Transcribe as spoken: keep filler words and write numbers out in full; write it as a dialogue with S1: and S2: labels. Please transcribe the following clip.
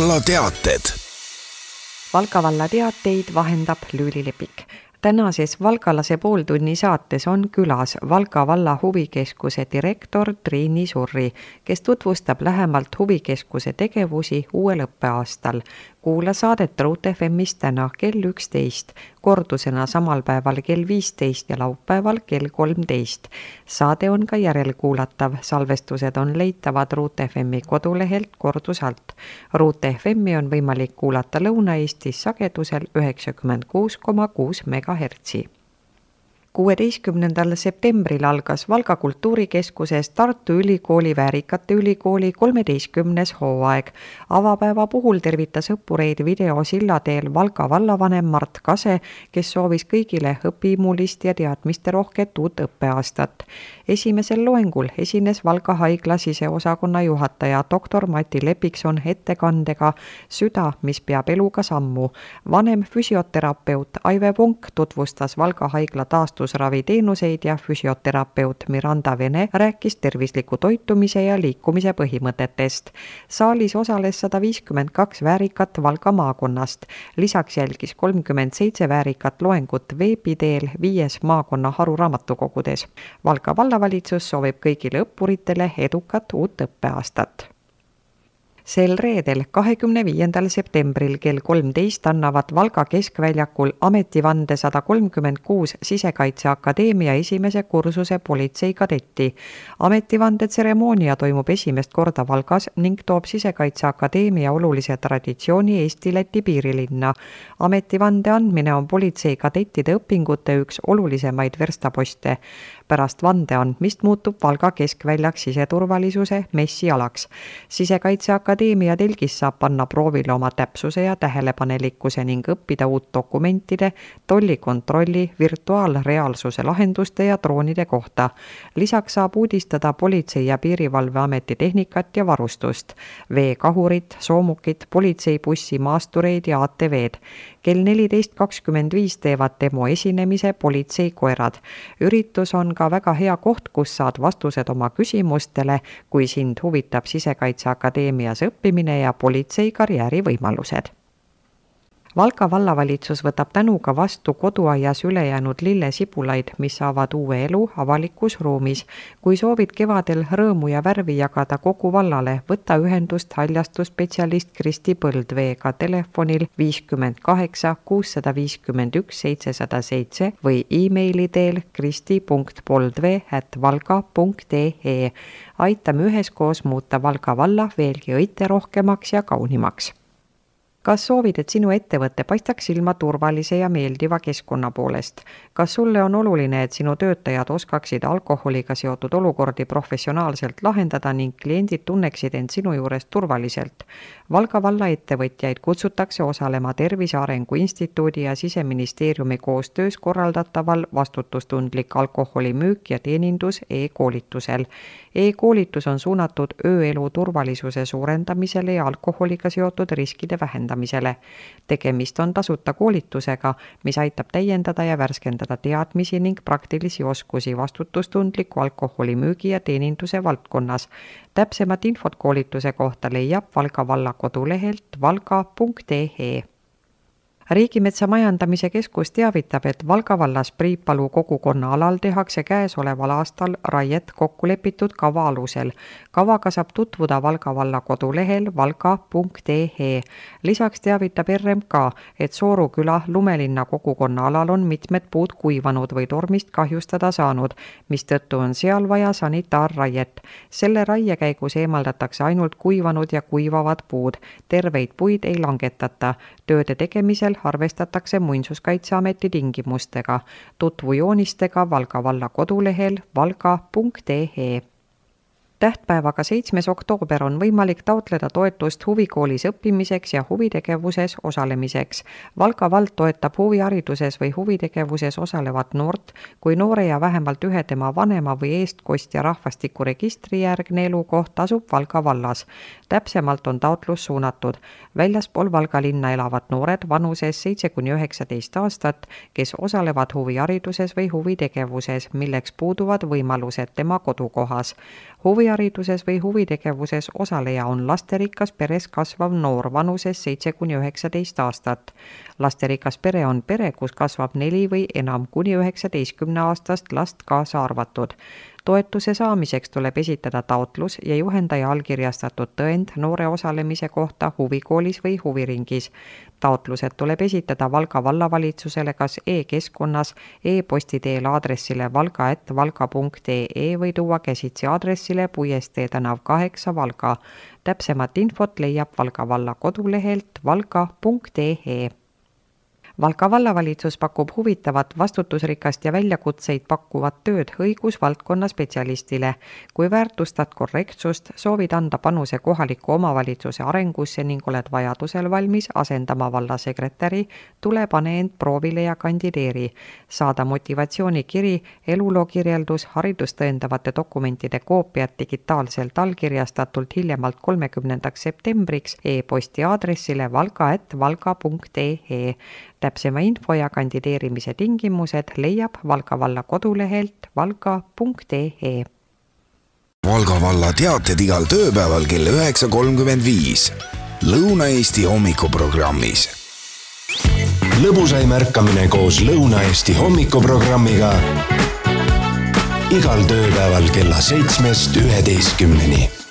S1: valla teated.
S2: Valga valla teateid vahendab Lüüli Lepik. Tänases Valgalase pooltunni saates on külas Valga valla huvikeskuse direktor Triini Surri, kes tutvustab lähemalt huvikeskuse tegevusi uuel õppeaastal. Kuula saadet Ruut F M-ist täna kell üksteist, kordusena samal päeval kell viisteist ja laupäeval kell kolmteist. Saade on ka järelkuulatav, salvestused on leitavad Ruut F M-i kodulehelt kordusalt. Ruut F M-i on võimalik kuulata Lõuna-Eestis sagedusel üheksakümmend kuus koma kuus megahertsi. kuueteistkümnendal septembril algas Valga kultuurikeskuses Tartu Ülikooli Väärikate Ülikooli kolmeteistkümnes hooaeg. Avapäeva puhul tervitas õppureid videosilla teel Valga vallavanem Mart Kase, kes soovis kõigile õpihimmulist ja teadmiste rohket uut õppeaastat. Esimesel loengul esines Valga haigla siseosakonna juhataja doktor Mati Lepikson ettekandega Süda, mis peab eluga sammu. Vanem füsioterapeut Aive Vonk tutvustas Valga haigla taastusraviteenuseid ja füsioterapeut Miranda Vene rääkis tervisliku toitumise ja liikumise põhimõtetest. Saalis osales sada viiskümmend kaks väärikat Valga maakonnast. Lisaks jälgis kolmkümmend seitse väärikat loengut veebi teel viies maakonna haruraamatukogudes. Valga vallavalitsus soovib kõigile õppuritele edukat uut õppeaastat. Sel reedel, kahekümne viiendal septembril kell kolmteist annavad Valga keskväljakul ametivande sada kolmkümmend kuus Sisekaitseakadeemia esimese kursuse politseikadetti. Ametivande tseremoonia toimub esimest korda Valgas ning toob Sisekaitseakadeemia olulise traditsiooni Eesti-Läti piirilinna. Ametivande andmine on politseikadettide õpingute üks olulisemaid verstaposte. Pärast vande andmist muutub Valga keskväljak siseturvalisuse messialaks. Sisekaitseakadeemia telgis saab panna proovile oma täpsuse ja tähelepanelikkuse ning õppida uut dokumentide, tollikontrolli, virtuaalreaalsuse lahenduste ja droonide kohta. Lisaks saab uudistada Politsei- ja Piirivalveameti tehnikat ja varustust, veekahurit, soomukit, politseibussi, maastureid ja A T V-d. Kell neliteist kakskümmend viis teevad demo esinemise politseikoerad. Üritus on ka väga hea koht, kus saad vastused oma küsimustele, kui sind huvitab Sisekaitseakadeemias õppimine ja politsei karjäärivõimalused. Valga vallavalitsus võtab tänuga vastu koduaias ülejäänud lillesibulaid, mis saavad uue elu avalikus ruumis. Kui soovid kevadel rõõmu ja värvi jagada kogu vallale, võta ühendust haljastusspetsialist Kristi Põldveega telefonil viiskümmend kaheksa kuussada viiskümmend üks seitsesada seitse või e-maili teel kristi punkt poldvee ät valga punkt ee. Aitame üheskoos muuta Valga valla veelgi õiterohkemaks ja kaunimaks. Kas soovid, et sinu ettevõte paistaks silma turvalise ja meeldiva keskkonna poolest? Kas sulle on oluline, et sinu töötajad oskaksid alkoholiga seotud olukordi professionaalselt lahendada ning kliendid tunneksid end sinu juures turvaliselt? Valga valla ettevõtjaid kutsutakse osalema Tervise Arengu Instituudi ja Siseministeeriumi koostöös korraldataval vastutustundlik alkoholimüük ja teenindus e-koolitusel. E-koolitus on suunatud ööelu turvalisuse suurendamisele ja alkoholiga seotud riskide vähendamisele. Tegemist on tasuta koolitusega, mis aitab täiendada ja värskendada teadmisi ning praktilisi oskusi vastutustundliku alkoholimüügi ja teeninduse valdkonnas. Täpsemat infot koolituse kohta leiab Valga valla kodulehelt valga punkt ee. Riigimetsa majandamise keskus teavitab, et Valga vallas Priipalu kogukonna alal tehakse käesoleval aastal raiet kokkulepitud kava alusel. Kavaga saab tutvuda Valga valla kodulehel valga punkt ee. Lisaks teavitab R M K, et Sooruküla Lumelinna kogukonna alal on mitmed puud kuivanud või tormist kahjustada saanud, mistõttu on seal vaja sanitaarraiet. Selle raie käigus eemaldatakse ainult kuivanud ja kuivavad puud. Terveid puid ei langetata. Tööde tegemisel arvestatakse Muinsuskaitseameti tingimustega. Tutvu joonistega Valga valla kodulehel valga punkt ee. Tähtpäevaga seitsmes oktoober on võimalik taotleda toetust huvikoolis õppimiseks ja huvitegevuses osalemiseks. Valga vald toetab huvihariduses või huvitegevuses osalevat noort, kui noore ja vähemalt ühe tema vanema või eestkostja rahvastikuregistri järgne elukoht asub Valga vallas. Täpsemalt on taotlus suunatud väljaspool Valga linna elavad noored vanuses seitse kuni üheksateist aastat, kes osalevad huvihariduses või huvitegevuses, milleks puuduvad võimalused tema kodukohas. Huvi huvihariduses või huvitegevuses osaleja on lasterikas peres kasvav noor vanuses seitse kuni üheksateist aastat. Lasterikas pere on pere, kus kasvab neli või enam kuni üheksateistkümne aastast last kaasa arvatud. Toetuse saamiseks tuleb esitada taotlus ja juhendaja allkirjastatud tõend noore osalemise kohta huvikoolis või huviringis. Taotlused tuleb esitada Valga vallavalitsusele kas e-keskkonnas, e-posti teel aadressile valga et valga punkt ee või tuua käsitsi aadressile Puiestee tänav kaheksa Valga. Täpsemat infot leiab Valga valla kodulehelt valga punkt ee. Valga vallavalitsus pakub huvitavat, vastutusrikast ja väljakutseid pakkuvat tööd õigusvaldkonna spetsialistile. Kui väärtustad korrektsust, soovid anda panuse kohaliku omavalitsuse arengusse ning oled vajadusel valmis asendama vallasekretäri, tule pane end proovile ja kandideeri. Saada motivatsioonikiri, eluloo kirjeldus, haridust tõendavate dokumentide koopiad digitaalselt allkirjastatult hiljemalt kolmekümnendaks septembriks e-posti aadressile valga et valga punkt ee. Täpsema info ja kandideerimise tingimused leiab Valga valla kodulehelt valga punkt ee.
S1: Valga valla teated igal tööpäeval kell üheksa kolmkümmend viis. Lõuna-Eesti hommikuprogrammis.
S3: Lõbusaim ärkamine koos Lõuna-Eesti hommikuprogrammiga igal tööpäeval kella seitsmest üheteistkümneni.